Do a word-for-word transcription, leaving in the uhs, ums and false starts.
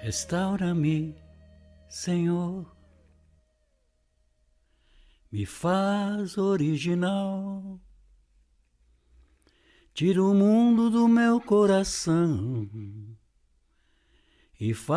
Restaura-me, Senhor, me faz original, tira o mundo do meu coração e faz